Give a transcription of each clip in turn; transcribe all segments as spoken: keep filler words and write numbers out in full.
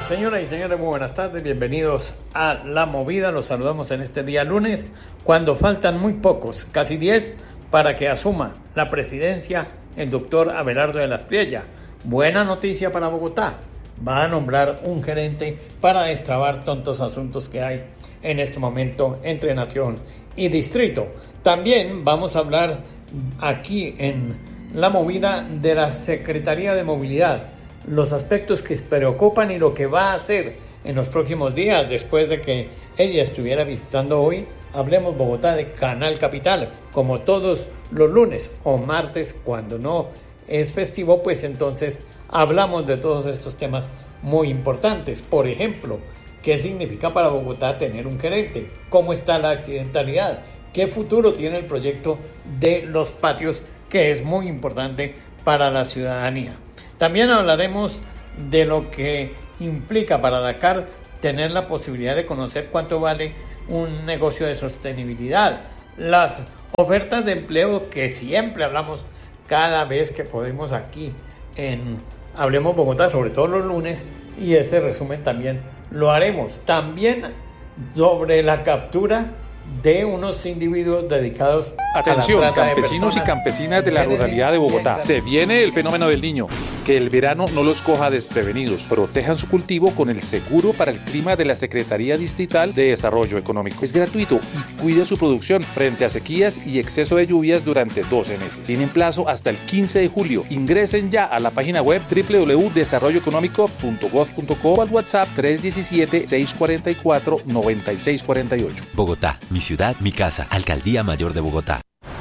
Señoras y señores, muy buenas tardes, bienvenidos a La Movida. Los saludamos en este día lunes, cuando faltan muy pocos, casi diez, para que asuma la presidencia el doctor Abelardo de la Espriella. Buena noticia para Bogotá, va a nombrar un gerente para destrabar tantos asuntos que hay en este momento entre nación y distrito. También vamos a hablar aquí en La Movida de la Secretaría de Movilidad, los aspectos que preocupan y lo que va a hacer en los próximos días después de que ella estuviera visitando hoy Hablemos Bogotá de Canal Capital, como todos los lunes o martes cuando no es festivo, pues entonces hablamos de todos estos temas muy importantes. Por ejemplo, ¿qué significa para Bogotá tener un gerente? ¿Cómo está la accidentalidad? ¿Qué futuro tiene el proyecto de los patios, que es muy importante para la ciudadanía? También hablaremos de lo que implica para Dakar tener la posibilidad de conocer cuánto vale un negocio de sostenibilidad, las ofertas de empleo que siempre hablamos cada vez que podemos aquí en Hablemos Bogotá, sobre todo los lunes, y ese resumen también lo haremos. También sobre la captura de unos individuos dedicados Atención, a la trata campesinos de y campesinas de la ruralidad de Bogotá. Se viene el fenómeno del Niño. Que el verano no los coja desprevenidos. Protejan su cultivo con el seguro para el clima de la Secretaría Distrital de Desarrollo Económico. Es gratuito y cuide su producción frente a sequías y exceso de lluvias durante doce meses. Tienen plazo hasta el quince de julio. Ingresen ya a la página web doble u doble u doble u punto desarrollo económico punto gov punto co o al WhatsApp tres uno siete, seis cuatro cuatro, nueve seis cuatro ocho. Bogotá, mi ciudad, mi casa. Alcaldía Mayor de Bogotá.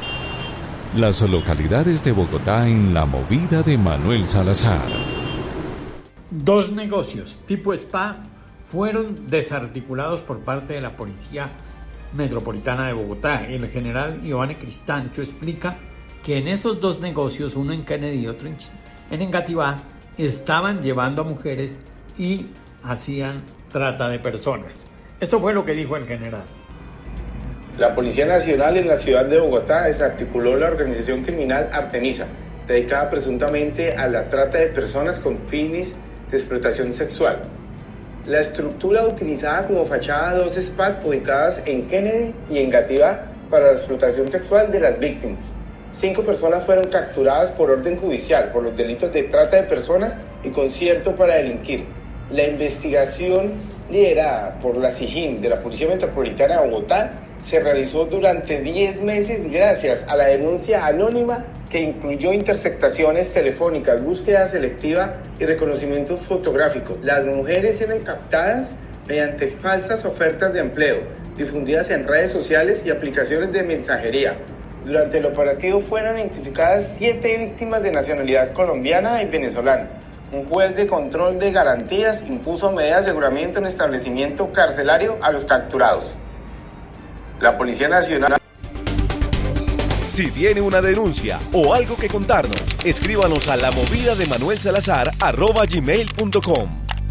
Las localidades de Bogotá en La Movida de Manuel Salazar. Dos negocios tipo spa fueron desarticulados por parte de la Policía Metropolitana de Bogotá. El general Ivane Cristancho explica que en esos dos negocios, uno en Kennedy y otro en Engativá, estaban llevando a mujeres y hacían trata de personas. Esto fue lo que dijo el general. La Policía Nacional en la ciudad de Bogotá desarticuló la organización criminal Artemisa, dedicada presuntamente a la trata de personas con fines de explotación sexual. La estructura utilizaba como fachada dos spas ubicadas en Kennedy y en Engativá para la explotación sexual de las víctimas. Cinco personas fueron capturadas por orden judicial por los delitos de trata de personas y concierto para delinquir. La investigación liderada por la SIJIN de la Policía Metropolitana de Bogotá se realizó durante diez meses gracias a la denuncia anónima que incluyó interceptaciones telefónicas, búsqueda selectiva y reconocimientos fotográficos. Las mujeres eran captadas mediante falsas ofertas de empleo, difundidas en redes sociales y aplicaciones de mensajería. Durante el operativo fueron identificadas siete víctimas de nacionalidad colombiana y venezolana. Un juez de control de garantías impuso medidas de aseguramiento en establecimiento carcelario a los capturados. La Policía Nacional. Si tiene una denuncia o algo que contarnos, escríbanos a la movida de Manuel Salazar arroba gmail punto com.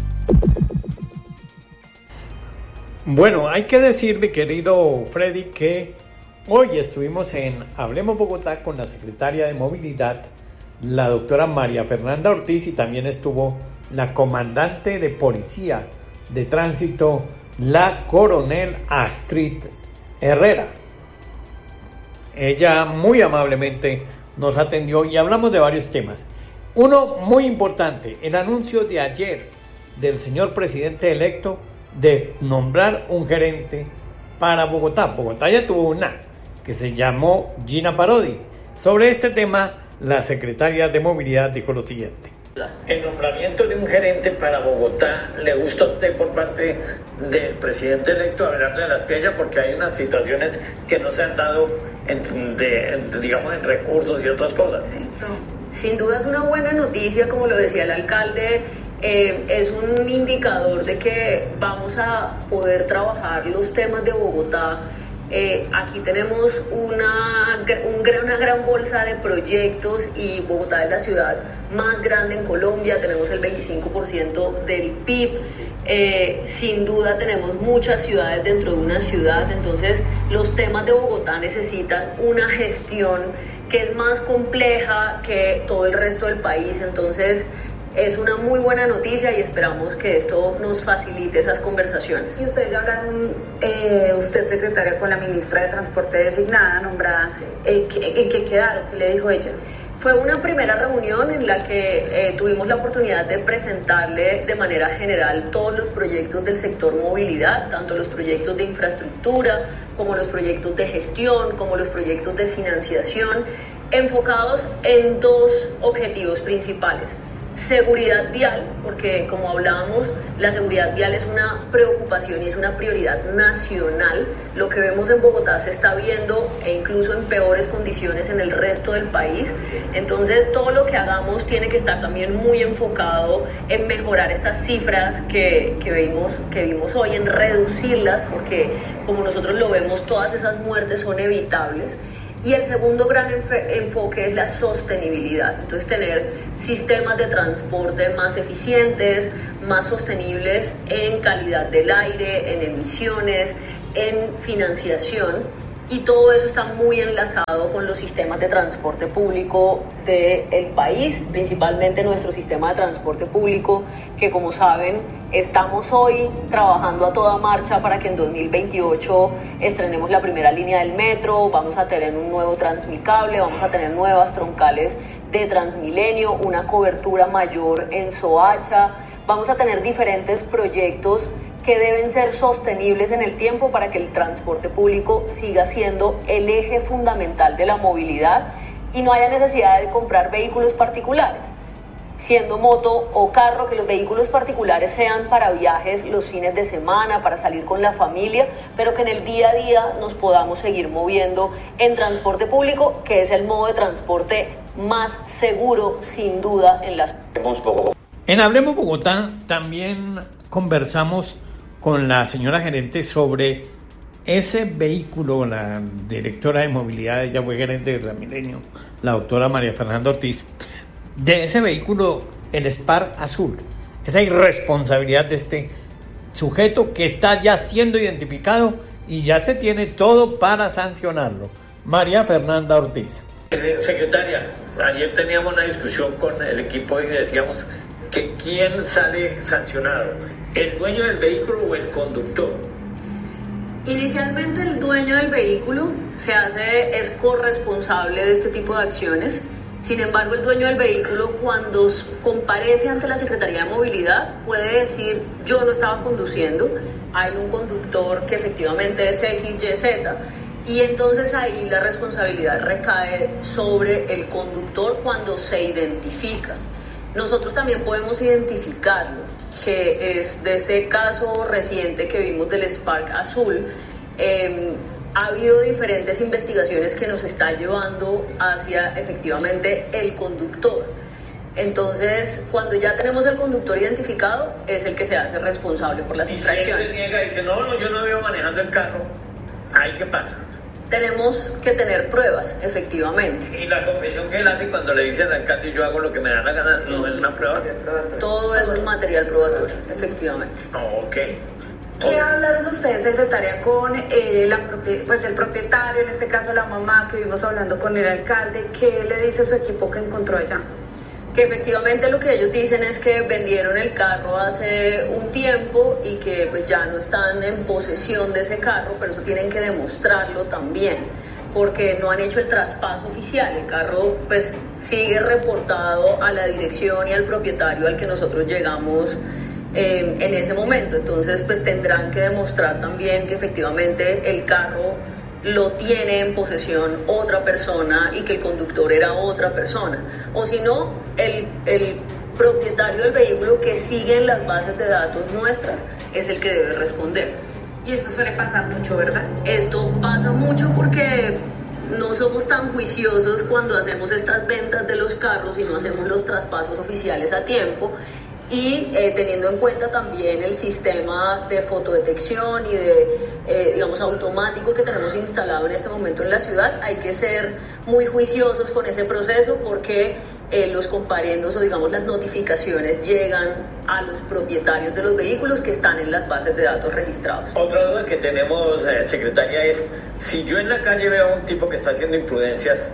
Bueno, hay que decir, mi querido Freddy, que hoy estuvimos en Hablemos Bogotá con la secretaria de Movilidad, la doctora María Fernanda Ortiz, y también estuvo la comandante de Policía de Tránsito, la coronel Astrid Herrera. Ella muy amablemente nos atendió y hablamos de varios temas. Uno muy importante, el anuncio de ayer del señor presidente electo de nombrar un gerente para Bogotá. Bogotá ya tuvo una que se llamó Gina Parodi. Sobre este tema, la secretaria de Movilidad dijo lo siguiente. El nombramiento de un gerente para Bogotá, ¿le gusta a usted por parte del presidente electo Abelardo de la Espriella? Porque hay unas situaciones que no se han dado, en, de, en, digamos, en recursos y otras cosas. Perfecto. Sin duda es una buena noticia, como lo decía el alcalde, eh, es un indicador de que vamos a poder trabajar los temas de Bogotá. Eh, aquí tenemos una, un, una gran bolsa de proyectos y Bogotá es la ciudad más grande en Colombia, tenemos el veinticinco por ciento del P I B, eh, sin duda tenemos muchas ciudades dentro de una ciudad, entonces los temas de Bogotá necesitan una gestión que es más compleja que todo el resto del país, entonces es una muy buena noticia y esperamos que esto nos facilite esas conversaciones. Y ustedes ya hablaron, eh, usted secretaria, con la ministra de Transporte designada, nombrada, eh, ¿en qué quedaron? ¿Qué le dijo ella? Fue una primera reunión en la que eh, tuvimos la oportunidad de presentarle de manera general todos los proyectos del sector movilidad, tanto los proyectos de infraestructura como los proyectos de gestión, como los proyectos de financiación, enfocados en dos objetivos principales. Seguridad vial, porque como hablábamos, la seguridad vial es una preocupación y es una prioridad nacional. Lo que vemos en Bogotá se está viendo e incluso en peores condiciones en el resto del país. Entonces todo lo que hagamos tiene que estar también muy enfocado en mejorar estas cifras que, que, vimos, que vimos hoy, en reducirlas, porque como nosotros lo vemos, todas esas muertes son evitables. Y el segundo gran enfoque es la sostenibilidad. Entonces, tener sistemas de transporte más eficientes, más sostenibles en calidad del aire, en emisiones, en financiación. Y todo eso está muy enlazado con los sistemas de transporte público del país, principalmente nuestro sistema de transporte público, que como saben, estamos hoy trabajando a toda marcha para que en dos mil veintiocho estrenemos la primera línea del metro, vamos a tener un nuevo Transmicable, vamos a tener nuevas troncales de Transmilenio, una cobertura mayor en Soacha, vamos a tener diferentes proyectos que deben ser sostenibles en el tiempo para que el transporte público siga siendo el eje fundamental de la movilidad y no haya necesidad de comprar vehículos particulares, siendo moto o carro, que los vehículos particulares sean para viajes los fines de semana, para salir con la familia, pero que en el día a día nos podamos seguir moviendo en transporte público, que es el modo de transporte más seguro, sin duda, en las... En Hablemos Bogotá también conversamos con la señora gerente sobre ese vehículo, la directora de movilidad, ella fue gerente de Transmilenio, la doctora María Fernanda Ortiz, de ese vehículo, el Spark azul, esa irresponsabilidad de este sujeto que está ya siendo identificado y ya se tiene todo para sancionarlo. María Fernanda Ortiz. Secretaria, ayer teníamos una discusión con el equipo y decíamos que quién sale sancionado, ¿el dueño del vehículo o el conductor? Inicialmente el dueño del vehículo se hace, es corresponsable de este tipo de acciones. Sin embargo, el dueño del vehículo, cuando comparece ante la Secretaría de Movilidad, puede decir: yo no estaba conduciendo, hay un conductor que efectivamente es X Y Z, y entonces ahí la responsabilidad recae sobre el conductor cuando se identifica. Nosotros también podemos identificarlo, que es de este caso reciente que vimos del Spark azul. Eh, ha habido diferentes investigaciones que nos está llevando hacia efectivamente el conductor. Entonces, cuando ya tenemos el conductor identificado, es el que se hace responsable por las infracciones. Y si él se niega y dice: no, no, yo no veo manejando el carro, ¿ahí qué pasa? Tenemos que tener pruebas, efectivamente. Y la confesión que él hace cuando le dice al alcalde: yo hago lo que me da la gana, ¿no es una prueba? Todo eso es material probatorio, efectivamente. Oh, ok. ¿Qué hablaron ustedes, secretaria, con eh, la propia, pues el propietario, en este caso la mamá, que vimos hablando con el alcalde? ¿Qué le dice su equipo que encontró allá? Que efectivamente lo que ellos dicen es que vendieron el carro hace un tiempo y que pues ya no están en posesión de ese carro, pero eso tienen que demostrarlo también, porque no han hecho el traspaso oficial. El carro pues sigue reportado a la dirección y al propietario al que nosotros llegamos eh, en ese momento. Entonces pues tendrán que demostrar también que efectivamente el carro lo tiene en posesión otra persona y que el conductor era otra persona. O si no, el, el propietario del vehículo que sigue en las bases de datos nuestras es el que debe responder. Y esto suele pasar mucho, ¿verdad? Esto pasa mucho porque no somos tan juiciosos cuando hacemos estas ventas de los carros y no hacemos los traspasos oficiales a tiempo. Y eh, teniendo en cuenta también el sistema de fotodetección y de, eh, digamos, automático que tenemos instalado en este momento en la ciudad, hay que ser muy juiciosos con ese proceso porque eh, los comparendos o, digamos, las notificaciones llegan a los propietarios de los vehículos que están en las bases de datos registrados. Otra duda que tenemos, eh, secretaria, es: si yo en la calle veo a un tipo que está haciendo imprudencias,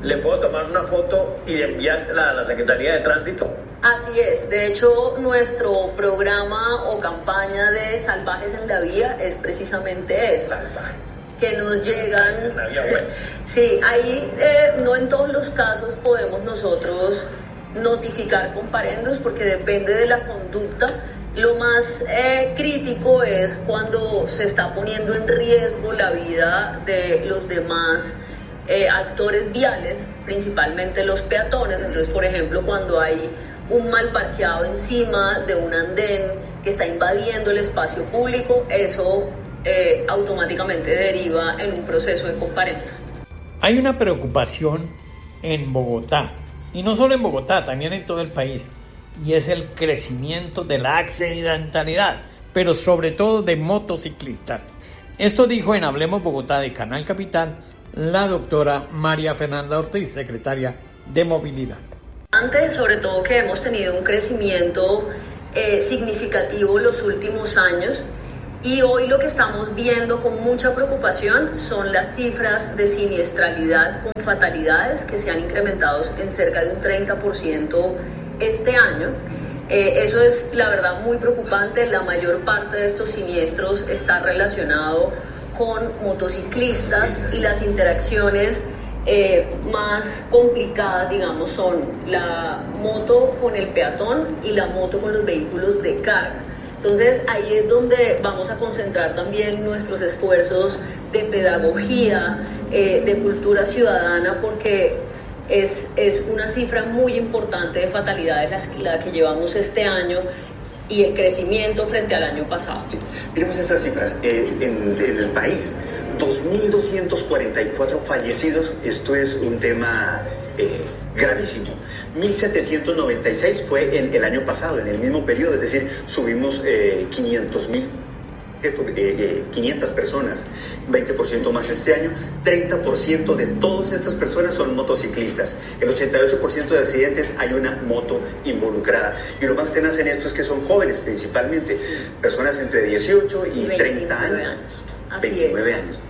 le puedo tomar una foto y enviársela a la Secretaría de Tránsito. Así es, de hecho nuestro programa o campaña de Salvajes en la Vía es precisamente eso. Salvajes. Que nos llegan, en la vía, bueno. Sí, ahí eh, no en todos los casos podemos nosotros notificar comparendos porque depende de la conducta. Lo más eh, crítico es cuando se está poniendo en riesgo la vida de los demás eh, actores viales, principalmente los peatones. Entonces, por ejemplo, cuando hay un mal parqueado encima de un andén que está invadiendo el espacio público, eso eh, automáticamente deriva en un proceso de comparendo. Hay una preocupación en Bogotá, y no solo en Bogotá, también en todo el país, y es el crecimiento de la accidentalidad, pero sobre todo de motociclistas. Esto dijo en Hablemos Bogotá de Canal Capital la doctora María Fernanda Ortiz, secretaria de Movilidad. Antes, sobre todo que hemos tenido un crecimiento eh, significativo los últimos años, y hoy lo que estamos viendo con mucha preocupación son las cifras de siniestralidad con fatalidades que se han incrementado en cerca de un treinta por ciento este año. Eh, eso es la verdad muy preocupante. La mayor parte de estos siniestros está relacionado con motociclistas y las interacciones eh, más complicadas, digamos, son la moto con el peatón y la moto con los vehículos de carga. Entonces ahí es donde vamos a concentrar también nuestros esfuerzos de pedagogía, eh, de cultura ciudadana, porque es, es una cifra muy importante de fatalidades la, la que llevamos este año y el crecimiento frente al año pasado. Sí. Miremos estas cifras. Eh, en, en el país, dos mil doscientos cuarenta y cuatro fallecidos, esto es un tema eh, gravísimo. mil setecientos noventa y seis fue en el año pasado, en el mismo periodo, es decir, subimos eh, quinientos mil, eh, eh, quinientas personas, veinte por ciento más este año. Treinta por ciento de todas estas personas son motociclistas. El ochenta y ocho por ciento de accidentes hay una moto involucrada. Y lo más tenaz en esto es que son jóvenes principalmente, personas entre dieciocho y treinta años. Así veintinueve es. años.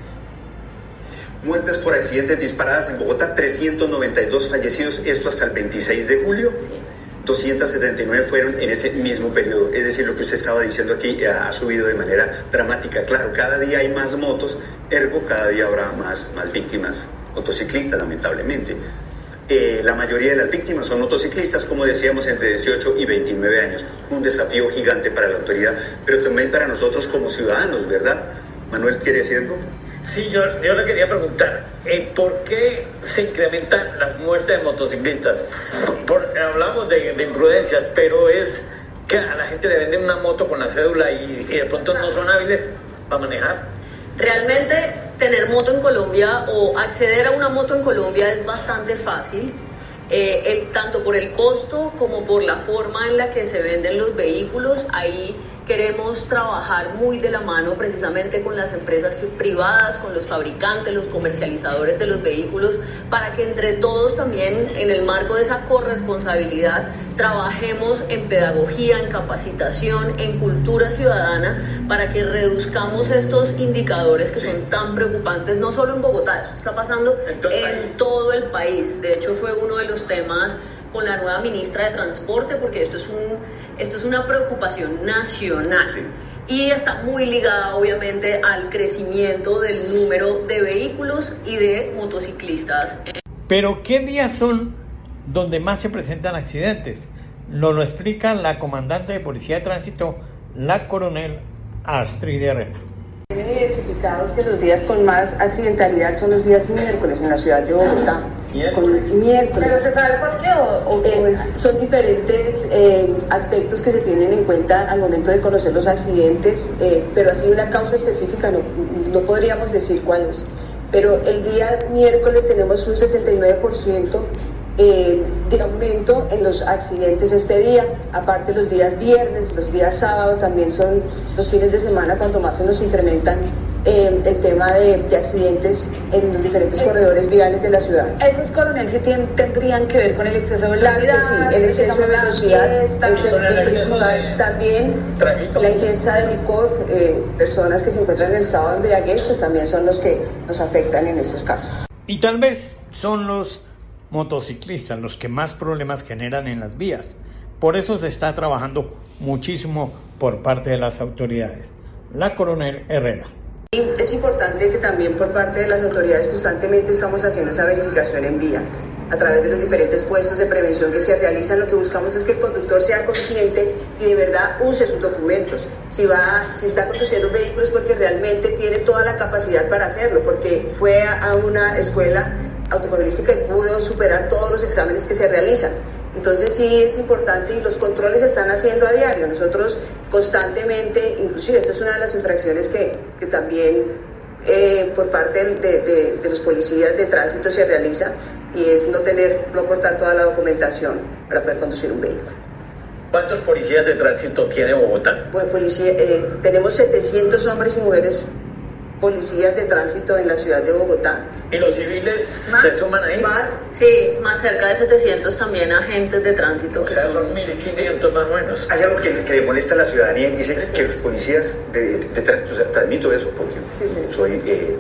Muertes por accidentes disparadas en Bogotá, trescientos noventa y dos fallecidos, esto hasta el veintiséis de julio. Sí. doscientos setenta y nueve fueron en ese mismo periodo. Es decir, lo que usted estaba diciendo aquí ha subido de manera dramática. Claro, cada día hay más motos, ergo cada día habrá más, más víctimas motociclistas, lamentablemente. Eh, la mayoría de las víctimas son motociclistas, como decíamos, entre dieciocho y veintinueve años. Un desafío gigante para la autoridad, pero también para nosotros como ciudadanos, ¿verdad? Manuel, ¿quiere decir algo? Sí, yo, yo le quería preguntar, eh, ¿por qué se incrementan las muertes de motociclistas? Por, por, hablamos de, de imprudencias, pero es que a la gente le venden una moto con la cédula y, y de pronto no son hábiles para manejar. Realmente tener moto en Colombia o acceder a una moto en Colombia es bastante fácil, eh, el, tanto por el costo como por la forma en la que se venden los vehículos. Ahí queremos trabajar muy de la mano precisamente con las empresas privadas, con los fabricantes, los comercializadores de los vehículos, para que entre todos también, en el marco de esa corresponsabilidad, trabajemos en pedagogía, en capacitación, en cultura ciudadana, para que reduzcamos estos indicadores que sí. son tan preocupantes, no solo en Bogotá, eso está pasando en todo, en todo el país. De hecho, fue uno de los temas con la nueva ministra de Transporte, porque esto es, un, esto es una preocupación nacional. Sí. Y está muy ligada obviamente al crecimiento del número de vehículos y de motociclistas. Pero ¿qué días son donde más se presentan accidentes? Nos lo explica la comandante de Policía de Tránsito, la coronel Astrid Herrera. Tienen identificados que los días con más accidentalidad son los días miércoles en la ciudad de Bogotá. ¿Miércoles? Con miércoles. ¿Pero se sabe por qué? O, o eh, son diferentes eh, aspectos que se tienen en cuenta al momento de conocer los accidentes, eh, pero así una causa específica no, no podríamos decir cuál es. Pero el día miércoles tenemos un sesenta y nueve por ciento Eh, de aumento en los accidentes este día. Aparte, los días viernes, los días sábado también son los fines de semana cuando más se nos incrementan eh, el tema de, de accidentes en los diferentes corredores viales de la ciudad. ¿Esos, coronel, sí ten, tendrían que ver con el exceso de velocidad? Claro que sí, el exceso de velocidad es el, el principal. También la ingesta de licor, eh, personas que se encuentran en el estado de embriaguez, pues también son los que nos afectan en estos casos. Y tal vez son los motociclistas los que más problemas generan en las vías. Por eso se está trabajando muchísimo por parte de las autoridades. La coronel Herrera. Es importante que también por parte de las autoridades constantemente estamos haciendo esa verificación en vía. A través de los diferentes puestos de prevención que se realizan, lo que buscamos es que el conductor sea consciente y de verdad use sus documentos. Si va, si está conduciendo un vehículo es porque realmente tiene toda la capacidad para hacerlo, porque fue a una escuela automovilística y pudo superar todos los exámenes que se realizan. Entonces sí es importante y los controles se están haciendo a diario. Nosotros constantemente, inclusive esta es una de las infracciones que, que también eh, por parte de, de, de los policías de tránsito se realiza, y es no tener, no aportar toda la documentación para poder conducir un vehículo. ¿Cuántos policías de tránsito tiene Bogotá? Bueno, policía, eh, tenemos setecientos hombres y mujeres policías de tránsito en la ciudad de Bogotá. ¿Y los civiles ¿Más? se suman ahí? Más, sí, más cerca de setecientos también agentes de tránsito. O sea, son mil quinientos más o menos. Hay algo que, que le molesta a la ciudadanía y dice que los policías de, de tránsito, o sea, transmito eso porque sí, sí. soy eh, eh,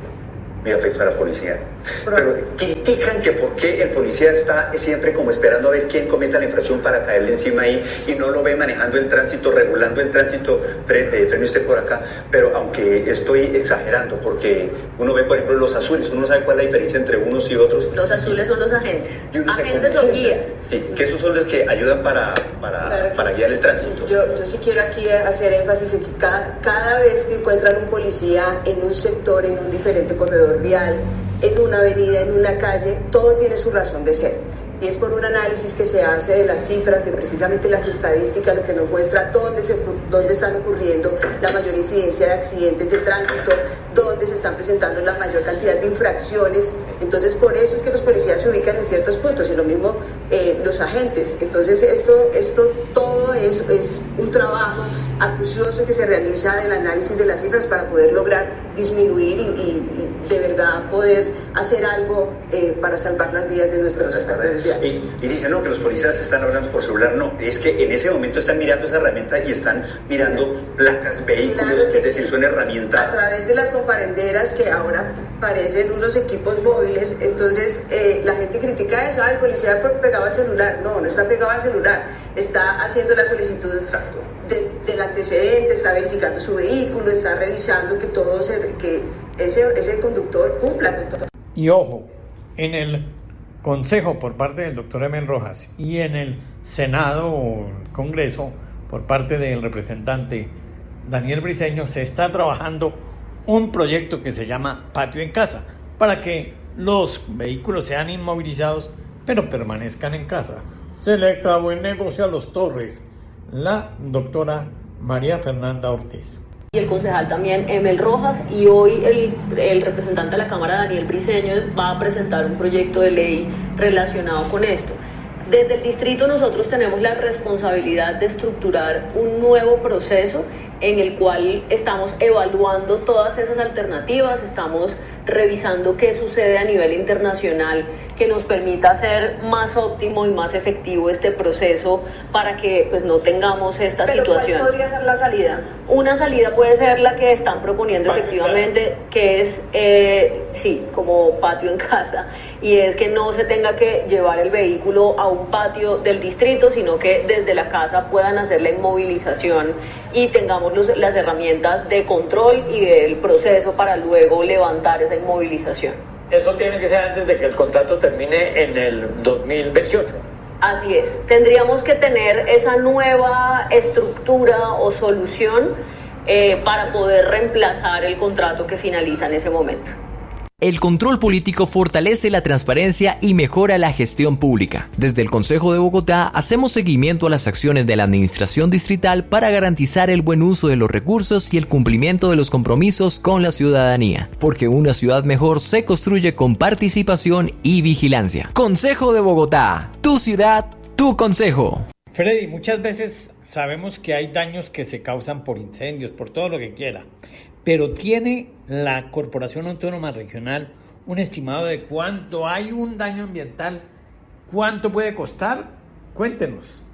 muy afecto a la policía, pero critican que por qué el policía está siempre como esperando a ver quién cometa la infracción para caerle encima ahí y no lo ve manejando el tránsito, regulando el tránsito, frene, frene usted por acá, pero aunque estoy exagerando, porque uno ve por ejemplo los azules, uno sabe cuál es la diferencia entre unos y otros. Los azules son los agentes, y unos agentes o guías. Sí, que esos son los que ayudan para, para, claro para sí. guiar el tránsito. Yo, yo sí quiero aquí hacer énfasis en que cada, cada vez que encuentran un policía en un sector, en un diferente corredor vial, en una avenida, en una calle, todo tiene su razón de ser. Y es por un análisis que se hace de las cifras, de precisamente las estadísticas, lo que nos muestra dónde, se, dónde están ocurriendo la mayor incidencia de accidentes de tránsito, dónde se están presentando la mayor cantidad de infracciones. Entonces, por eso es que los policías se ubican en ciertos puntos, y lo mismo eh, los agentes. Entonces, esto, esto todo es, es un trabajo acucioso que se realiza del análisis de las cifras para poder lograr disminuir y, y, y de verdad poder hacer algo eh, para salvar las vidas de nuestros actores viales. Y, y dicen, no, que los policías están hablando por celular. No, es que en ese momento están mirando esa herramienta y están mirando placas, vehículos, claro es decir, sí. son herramientas. A través de las comparenderas que ahora parecen unos equipos móviles, entonces eh, la gente critica eso, ah, el policía pegado al celular. No, no está pegado al celular, está haciendo la solicitud de, del antecedente, está verificando su vehículo, está revisando que todo se, que ese, ese conductor cumpla con todo. Y ojo, en el Consejo por parte del doctor Emel Rojas y en el Senado o Congreso por parte del representante Daniel Briceño se está trabajando un proyecto que se llama Patio en Casa, para que los vehículos sean inmovilizados pero permanezcan en casa. Se le acabó el negocio a los Torres. La doctora María Fernanda Ortiz. Y el concejal también Emel Rojas, y hoy el, el representante de la Cámara Daniel Briceño va a presentar un proyecto de ley relacionado con esto. Desde el distrito nosotros tenemos la responsabilidad de estructurar un nuevo proceso en el cual estamos evaluando todas esas alternativas, estamos revisando qué sucede a nivel internacional que nos permita hacer más óptimo y más efectivo este proceso para que pues no tengamos esta ¿Pero situación. ¿Cuál podría ser la salida? Una salida puede ser la que están proponiendo efectivamente, que es, eh, sí, como patio en casa, y es que no se tenga que llevar el vehículo a un patio del distrito, sino que desde la casa puedan hacer la inmovilización y tengamos los, las herramientas de control y del proceso para luego levantar esa inmovilización. Eso tiene que ser antes de que el contrato termine en el dos mil veintiocho. Así es, tendríamos que tener esa nueva estructura o solución eh, para poder reemplazar el contrato que finaliza en ese momento. El control político fortalece la transparencia y mejora la gestión pública. Desde el Consejo de Bogotá hacemos seguimiento a las acciones de la administración distrital para garantizar el buen uso de los recursos y el cumplimiento de los compromisos con la ciudadanía. Porque una ciudad mejor se construye con participación y vigilancia. Consejo de Bogotá, tu ciudad, tu consejo. Freddy, muchas veces sabemos que hay daños que se causan por incendios, por todo lo que quiera. Pero ¿tiene la Corporación Autónoma Regional un estimado de cuánto hay un daño ambiental? ¿Cuánto puede costar? Cuéntenos.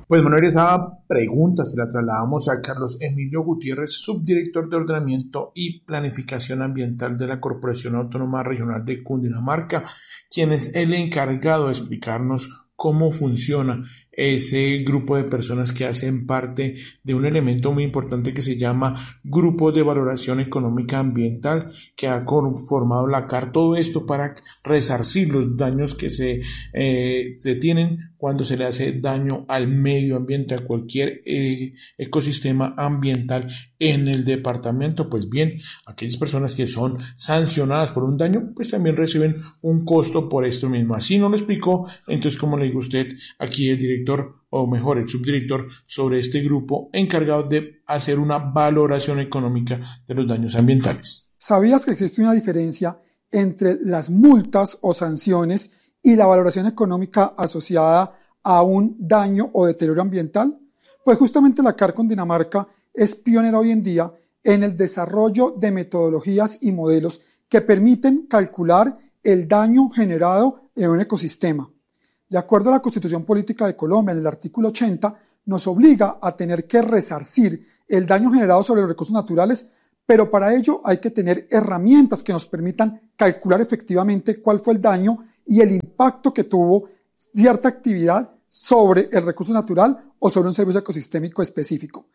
Pues Manuel, esa pregunta se la trasladamos a Carlos Emilio Gutiérrez, subdirector de Ordenamiento y Planificación Ambiental de la Corporación Autónoma Regional de Cundinamarca, quien es el encargado de explicarnos cómo funciona ese grupo de personas que hacen parte de un elemento muy importante que se llama Grupo de Valoración Económica Ambiental, que ha conformado la C A R. Todo esto para resarcir los daños que se, eh, se tienen cuando se le hace daño al medio ambiente, a cualquier eh, ecosistema ambiental en el departamento. Pues bien, aquellas personas que son sancionadas por un daño, pues también reciben un costo por esto mismo. Así no lo explicó, entonces, como le digo a usted, aquí el director, o mejor, el subdirector, sobre este grupo encargado de hacer una valoración económica de los daños ambientales. ¿Sabías que existe una diferencia entre las multas o sanciones y la valoración económica asociada a un daño o deterioro ambiental? Pues justamente la C A R Cundinamarca es pionera hoy en día en el desarrollo de metodologías y modelos que permiten calcular el daño generado en un ecosistema. De acuerdo a la Constitución Política de Colombia, en el artículo ochenta, nos obliga a tener que resarcir el daño generado sobre los recursos naturales, pero para ello hay que tener herramientas que nos permitan calcular efectivamente cuál fue el daño y el impacto que tuvo cierta actividad sobre el recurso natural o sobre un servicio ecosistémico específico.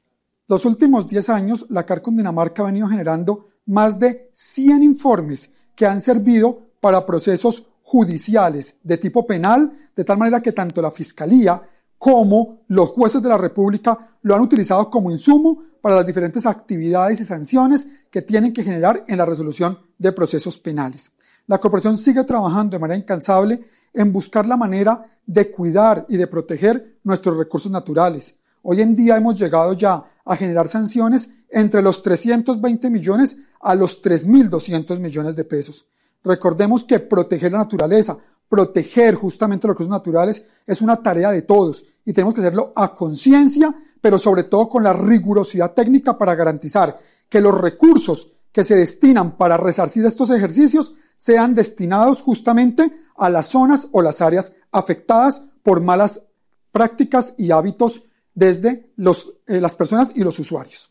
Los últimos diez años, la C A R Cundinamarca ha venido generando más de cien informes que han servido para procesos judiciales de tipo penal, de tal manera que tanto la Fiscalía como los jueces de la República lo han utilizado como insumo para las diferentes actividades y sanciones que tienen que generar en la resolución de procesos penales. La corporación sigue trabajando de manera incansable en buscar la manera de cuidar y de proteger nuestros recursos naturales. Hoy en día hemos llegado ya a generar sanciones entre los trescientos veinte millones a los tres mil doscientos millones de pesos. Recordemos que proteger la naturaleza, proteger justamente los recursos naturales es una tarea de todos y tenemos que hacerlo a conciencia, pero sobre todo con la rigurosidad técnica para garantizar que los recursos que se destinan para resarcir estos ejercicios sean destinados justamente a las zonas o las áreas afectadas por malas prácticas y hábitos desde los, eh, las personas y los usuarios.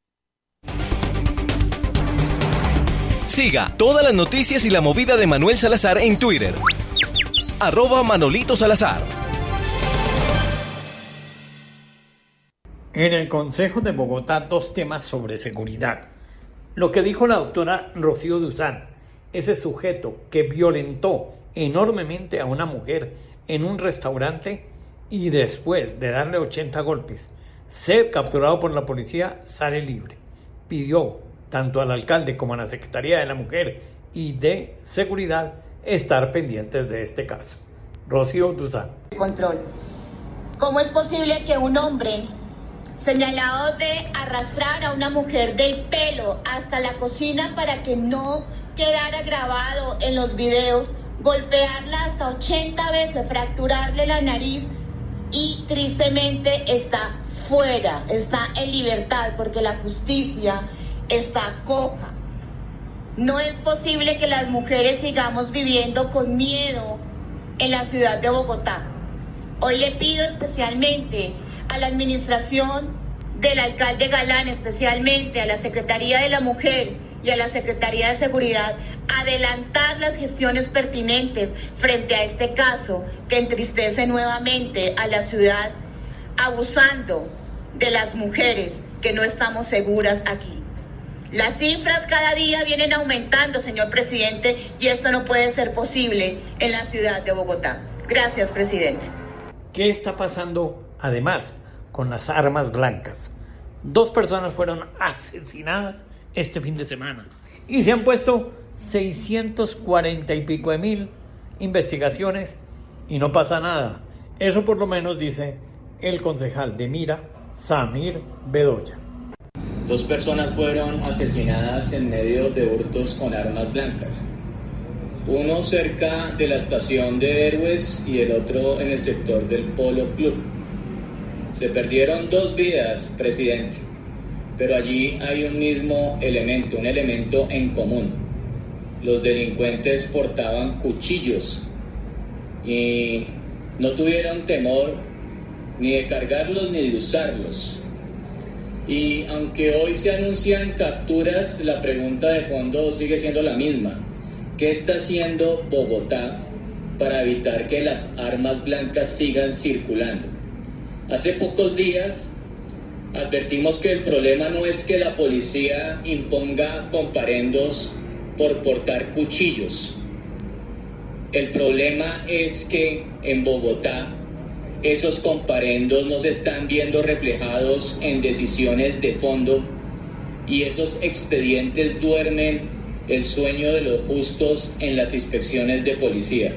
Siga todas las noticias y la movida de Manuel Salazar en Twitter. Arroba Manolito Salazar. En el Consejo de Bogotá, dos temas sobre seguridad. Lo que dijo la doctora Rocío Duzán, ese sujeto que violentó enormemente a una mujer en un restaurante y después de darle ochenta golpes, ser capturado por la policía, sale libre. Pidió tanto al alcalde como a la Secretaría de la Mujer y de Seguridad estar pendientes de este caso. Rocío Duzán. Control. ¿Cómo es posible que un hombre señalado de arrastrar a una mujer del pelo hasta la cocina para que no quedara grabado en los videos, golpearla hasta ochenta veces, fracturarle la nariz y tristemente está fuera, está en libertad porque la justicia está coja? No es posible que las mujeres sigamos viviendo con miedo en la ciudad de Bogotá. Hoy le pido especialmente a la administración del alcalde Galán, especialmente a la Secretaría de la Mujer y a la Secretaría de Seguridad, adelantar las gestiones pertinentes frente a este caso que entristece nuevamente a la ciudad, abusando de las mujeres que no estamos seguras aquí. Las cifras cada día vienen aumentando, señor presidente, y esto no puede ser posible en la ciudad de Bogotá. Gracias, presidente. ¿Qué está pasando además con las armas blancas? Dos personas fueron asesinadas este fin de semana y se han puesto seiscientos cuarenta y pico de mil investigaciones y no pasa nada. Eso por lo menos dice el concejal de Mira, Samir Bedoya. Dos personas fueron asesinadas en medio de hurtos con armas blancas. Uno cerca de la estación de Héroes y el otro en el sector del Polo Club. Se perdieron dos vidas, presidente, pero allí hay un mismo elemento, un elemento en común. Los delincuentes portaban cuchillos y no tuvieron temor ni de cargarlos ni de usarlos. Y aunque hoy se anuncian capturas, la pregunta de fondo sigue siendo la misma. ¿Qué está haciendo Bogotá para evitar que las armas blancas sigan circulando? Hace pocos días advertimos que el problema no es que la policía imponga comparendos por portar cuchillos. El problema es que en Bogotá esos comparendos no se están viendo reflejados en decisiones de fondo y esos expedientes duermen el sueño de los justos en las inspecciones de policía.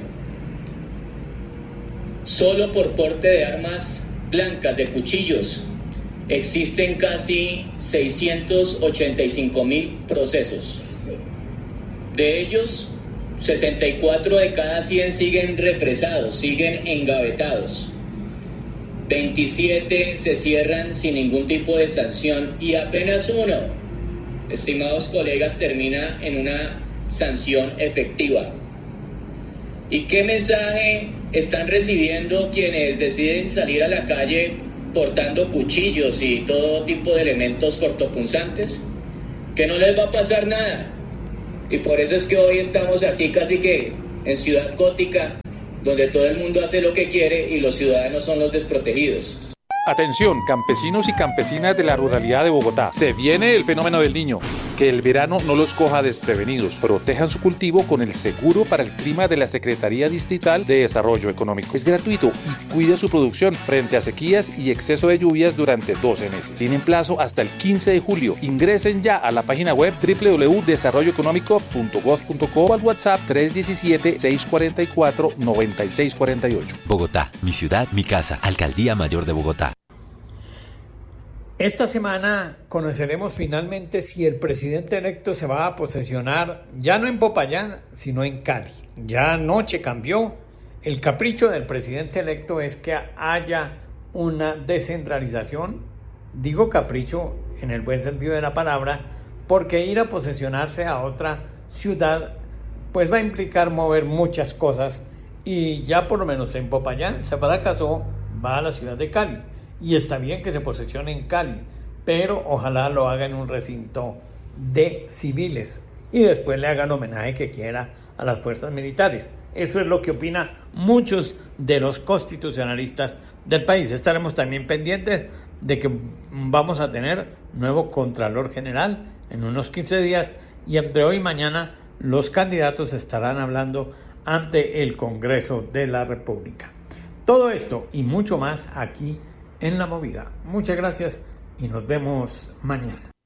Solo por porte de armas blancas, de cuchillos, existen casi seiscientos ochenta y cinco mil procesos. De ellos, sesenta y cuatro de cada cien siguen represados, siguen engavetados. veintisiete se cierran sin ningún tipo de sanción y apenas uno, estimados colegas, termina en una sanción efectiva. ¿Y qué mensaje están recibiendo quienes deciden salir a la calle portando cuchillos y todo tipo de elementos cortopunzantes? Que no les va a pasar nada. Y por eso es que hoy estamos aquí casi que en Ciudad Gótica, donde todo el mundo hace lo que quiere y los ciudadanos son los desprotegidos. Atención, campesinos y campesinas de la ruralidad de Bogotá. Se viene el fenómeno del Niño. Que el verano no los coja desprevenidos. Protejan su cultivo con el seguro para el clima de la Secretaría Distrital de Desarrollo Económico. Es gratuito y cuida su producción frente a sequías y exceso de lluvias durante doce meses. Tienen plazo hasta el quince de julio. Ingresen ya a la página web doble u doble u doble u punto desarrollo económico punto gov punto co o al WhatsApp tres uno siete, seis cuatro cuatro, nueve seis cuatro ocho. Bogotá, mi ciudad, mi casa. Alcaldía Mayor de Bogotá. Esta semana conoceremos finalmente si el presidente electo se va a posesionar ya no en Popayán, sino en Cali. Ya anoche cambió. El capricho del presidente electo es que haya una descentralización. Digo capricho en el buen sentido de la palabra, porque ir a posesionarse a otra ciudad pues va a implicar mover muchas cosas, y ya por lo menos en Popayán se fracasó, va a la ciudad de Cali. Y está bien que se posesione en Cali, pero ojalá lo haga en un recinto de civiles y después le haga el homenaje que quiera a las fuerzas militares. Eso es lo que opinan muchos de los constitucionalistas del país. Estaremos también pendientes de que vamos a tener nuevo Contralor General en unos quince días, y entre hoy y mañana los candidatos estarán hablando ante el Congreso de la República. Todo esto y mucho más aquí en La Movida. Muchas gracias y nos vemos mañana.